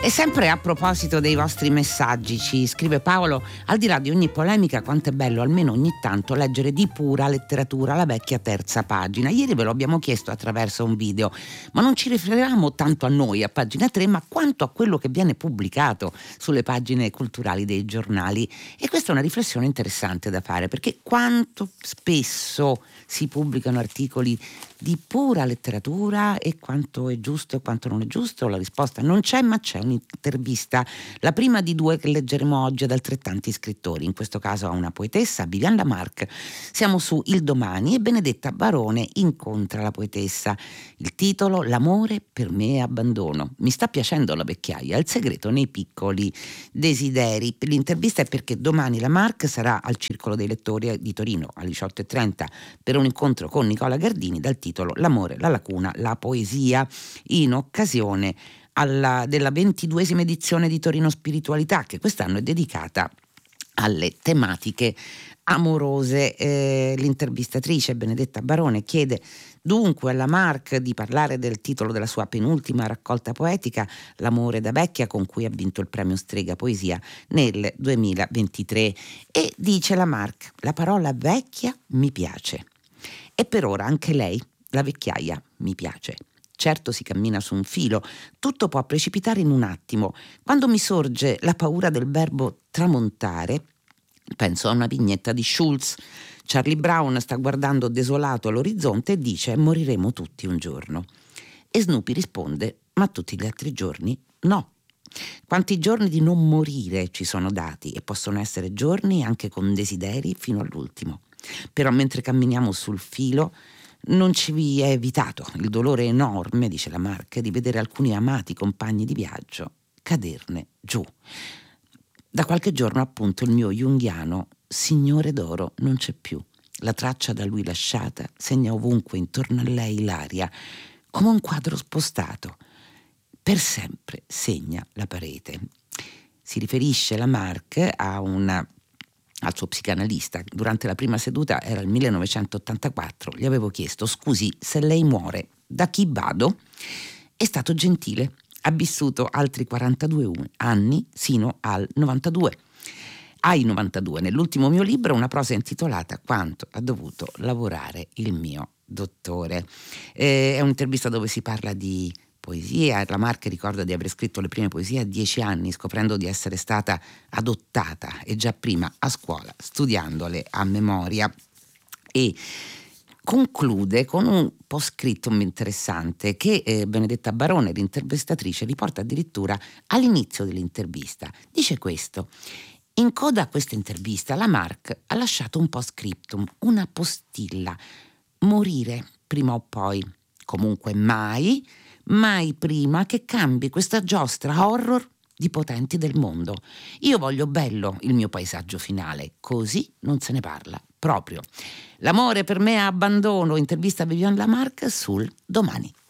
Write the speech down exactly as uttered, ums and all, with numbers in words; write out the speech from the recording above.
E sempre a proposito dei vostri messaggi, ci scrive Paolo: al di là di ogni polemica, quanto è bello almeno ogni tanto leggere di pura letteratura la vecchia terza pagina. Ieri ve lo abbiamo chiesto attraverso un video, ma non ci riferiamo tanto a noi a pagina tre, ma quanto a quello che viene pubblicato sulle pagine culturali dei giornali. E questa è una riflessione interessante da fare, perché quanto spesso si pubblicano articoli di pura letteratura e quanto è giusto e quanto non è giusto? La risposta non c'è, ma c'è un'intervista, la prima di due che leggeremo oggi, ad altrettanti scrittori, in questo caso a una poetessa, Vivian Lamarck. Siamo su Il Domani e Benedetta Barone incontra la poetessa. Il titolo: L'amore per me è abbandono. Mi sta piacendo la vecchiaia, il segreto nei piccoli desideri. L'intervista è perché domani Lamarck sarà al Circolo dei Lettori di Torino alle diciotto e trenta per un incontro con Nicola Gardini dal titolo L'amore, la lacuna, la poesia, in occasione alla, della ventiduesima edizione di Torino Spiritualità, che quest'anno è dedicata alle tematiche amorose. Eh, l'intervistatrice Benedetta Barone chiede dunque alla Lamarck di parlare del titolo della sua penultima raccolta poetica, L'amore da vecchia, con cui ha vinto il premio Strega Poesia nel duemilaventitré, e dice Lamarck: la parola vecchia mi piace e per ora anche lei, la vecchiaia, mi piace. Certo si cammina su un filo, tutto può precipitare in un attimo. Quando mi sorge la paura del verbo tramontare, penso a una vignetta di Schulz. Charlie Brown sta guardando desolato all'orizzonte e dice: moriremo tutti un giorno. E Snoopy risponde: ma tutti gli altri giorni no. Quanti giorni di non morire ci sono dati, e possono essere giorni anche con desideri fino all'ultimo. Però mentre camminiamo sul filo non ci è evitato il dolore enorme, dice Lamarck, di vedere alcuni amati compagni di viaggio caderne giù. Da qualche giorno appunto il mio junghiano signore d'oro non c'è più. La traccia da lui lasciata segna ovunque intorno a lei l'aria, come un quadro spostato. Per sempre segna la parete. Si riferisce Lamarck a una al suo psicanalista. Durante la prima seduta, era il millenovecentottantaquattro, gli avevo chiesto: scusi, se lei muore, da chi vado? È stato gentile, ha vissuto altri quarantadue anni sino al novantadue. Ai novantadue, nell'ultimo mio libro, una prosa intitolata Quanto ha dovuto lavorare il mio dottore. Eh, è un'intervista dove si parla di poesia. Lamarck ricorda di aver scritto le prime poesie a dieci anni, scoprendo di essere stata adottata e già prima a scuola, studiandole a memoria. E conclude con un post-scriptum interessante che eh, Benedetta Barone, l'intervistatrice, riporta addirittura all'inizio dell'intervista. Dice questo: in coda a questa intervista Lamarck ha lasciato un post-scriptum, una postilla: morire prima o poi, comunque mai mai prima che cambi questa giostra horror di potenti del mondo. Io voglio bello il mio paesaggio finale, così non se ne parla proprio. L'amore per me è abbandono. Intervista a Vivian Lamarck sul Domani.